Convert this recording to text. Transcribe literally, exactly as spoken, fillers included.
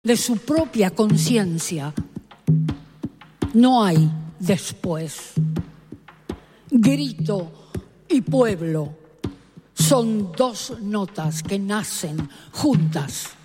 de su propia conciencia. No hay después. Grito y pueblo son dos notas que nacen juntas.